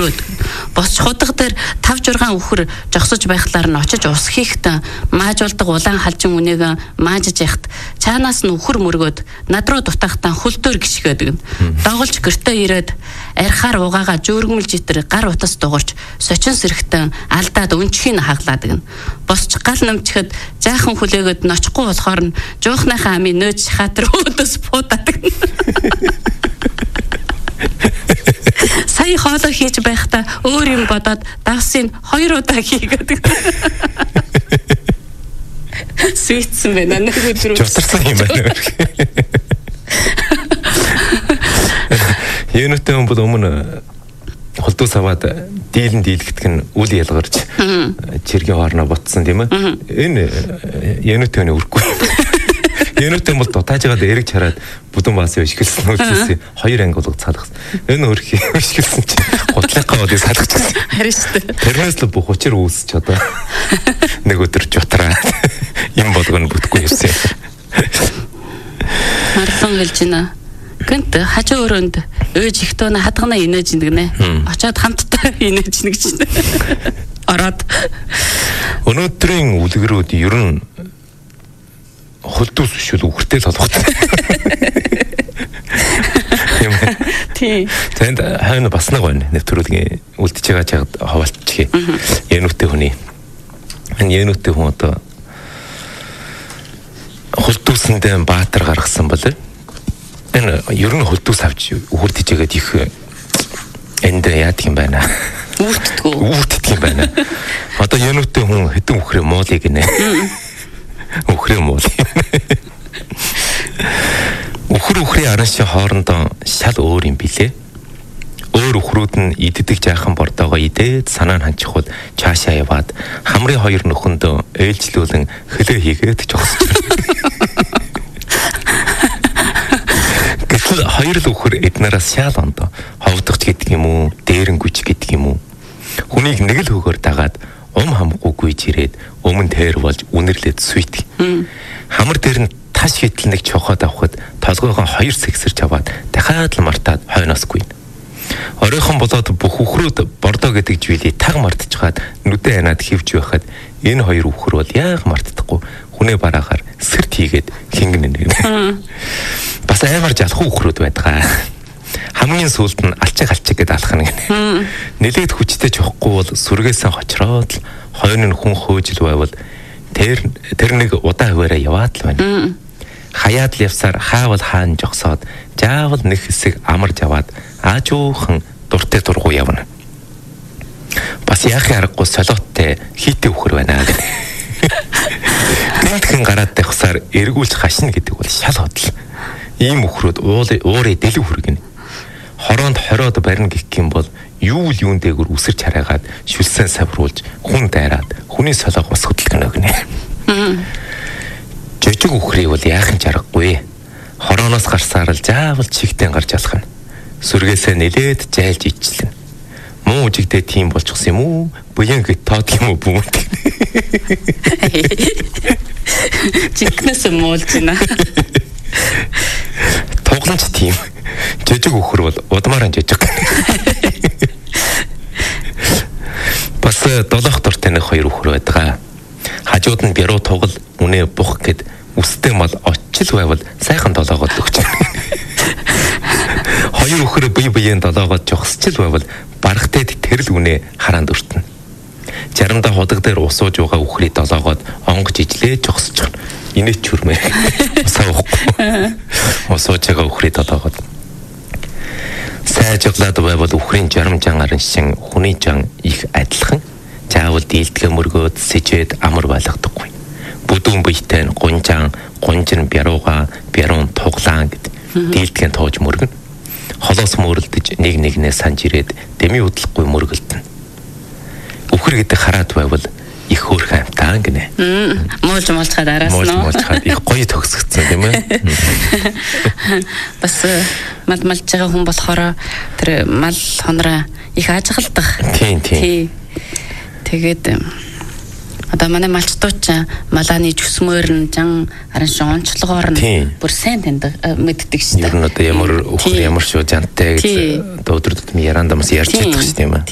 өрөөд. Босч худаг дээр 5-6 үхэр жогсож байхлаар нь очиж ус хийхэд маажуулдаг улаан халжин үнээг маажж яхад цаанаас нь үхэр мөргөөд над руу дутаахтаа хөлтөөр гიშгээд доголж гэртээ ирээд архаар угаагаа жөөргмөлж итэр гар утас дуурч сочин сэрэгтэн алдаад өнчхийн хаглаад гэн. Босч гал намчихэд жаахан хүлээгээд ночихгүй болохоор нь жуухныхаа амийн нөөж шахаад руудас пуудаад гэн. Сая хоолой хийж байхдаа өөр юм бодоод давсыг 2 удаа хийгээд. Сүйдсэн байна нэг өдрөө. Жутарсан юм байна. Юунэтэй юм бол өмнө холдуус аваад дийлгэдэг нь үл ялгарч чиргийн хоорноо ботсон тийм ээ. Энэ юунэтэй өрөхгүй. Юунэтэй бол дутааж байгаад эргэж хараад бүдүүн баасын ишгэлсэн үлдээсэн 2 анги болгож салгасан. Энэ өрх ишгэлсэн чи гутлахаа одыг салгачихсан. Харин шүү дээ. Тэрнээс л бүх учир үүсч одоо нэг өдөр жутраа юм болгоно бүтгүй явсан. Марлан гэлж байна. Гэнт хажуу өрөөнд өөж их тоо хадгана инээж нэгнэ. Очоод хамтдаа инээж нэг чинь. Ороод. Өнөөдрийн үлгэрүүд ер нь холдуус биш үү үхэртэй толготой. Тий. Тэнд хайна бас нэг байна. Нэвтрүүлгийн үлдчихэж байгаа чад хаваалчих. Януутай хүний. Энэ януутай хүн одоо холдуусандаа баатар гаргасан бол энэ ер нь холдуус авч үхэрдэжгээд их энд яадаг юм байна. Үүртдэг юм байна. Одоо януутай хүн хэдэн үхрээ муулыг гинэ. Үхрээ муул. Үхрийн араншийн хоорондоо шал өөр юм билээ. Өөр үхрүүд нь иддэг жаахан бордоогоо идээд санаа нь ханчихвал цаашаа яваад хамрын 2 нөхөндөө ээлжлүүлэн хөлөө хийгээд жогсож байна. Гэтэл 2 л үхэр эднээс шал ондоо ховдогч гэдэг юм уу, дээрэнгүйч гэдэг юм уу. Хүнийг нэг л хөгөөр дагаад хамахгүй гүйж ирээд өмнө тээр болж үнэрлээд сүйт. Хамар дээр нь таш хитэл нэг чохоод авахд толгойгоо 2 сэгсэрч аваад дахиад л мартаад хойноосгүй. Оройхон болоод бүх үхрүүд бордоо гэдэг зүйлийг таг мартчихад нүдэ ханаад хөвж байхад энэ 2 үхэр бол яг мартдаггүй хүнээ бараагаар сэрт хийгээд хингэн нэ. Бас амар жалхуу үхрүүд байдгаа. Хамгийн сүүлд нь алчиг гэдээ алах нь гэнэ. Нэлээд хүчтэй чохгүй бол сүргээсээ хочроод л хойно нь хүн хөөжл байвал тэр нэг удаа хаваараа яваад л байна. Хаяад л явсаар хаавал хаан жогсоод заавал нэг хэсэг амарж аваад аажуухан дуртай дургу явна. Бас яахын аргагүй солиоттой хийтэй үхэр байна гэнэ. Гэнтхэн гараад тавхсаар эргүүлж хашна гэдэг бол шал хөдөл. Ийм үхрүүд уурыг дэлгүү хүргэнэ. Хороонд хороод барина гэх юм бол юу л юун дээгүр үсэрч хараагаад шүлсэн савруулж хүн дайраад хүний солиог бас хөдөлгөнө гинэ. Жижиг үхрийг бол яахан чаргагүй. Хорооноос гарсаар л заавал чигтэн гарч алах нь. Сүргээсээ нэлээд жайлж ичлэн. Муу үжигдээ тийм болчихсон юм уу? Буян гэт тоодог юм уу бүүмт. Жигнэс муулж байна. Тогломч тийм. Жижиг үхэр бол удмаараа жижиг. Бас 7 дортой нэг 2 үхэр байдаг. Хажууд нь бяруу тугал үнэ бух гэд үстэй мал очил байвал сайхан долоогод өгч. 2 үхэр бие долоогод жогсчил байвал барахтай тэрл үнэ хараанд өртнө. Заримдаа худаг дээр усууж байгаа үхрийг долоогод онгож ижлээ жогсож байна. Инээч чүрмээ. Усаахгүй. Усууж байгаа үхрийг долоогод сайжглаад байвал үхрийн жарамжан арын шин хүний жан их адилхан заавал дийлдгэ мөргөөд сэжээд амар байлгадаггүй. Бүдүүн биетэй гунжин бяруун туглаан гэд дийлдгэн тоож мөргөн. Холоос мөрөлдөж нэгнээ санж ирээд дэми удлахгүй мөргөлдөн. Үхэр гэдэг хараад байвал их хөөрхөн амтаа гинэ. Муулж араас нь. Муулж их гоё төгсгцэн тийм ээ. Бас малж байгаа хүн болохоор тэр мал хонроо их ажиглдаг. Тийм. Тэгээд одоо манай малчдууч малааны жүсмөр нь жан араншин онцлогоор нь бүр сайн таньдаг мэддэг шүү дээ. Ер нь одоо ямар үхэр ямар шүү жантай гэж өдөр тутмын ярандамс ярьж байдаг шүү дээ юм аа.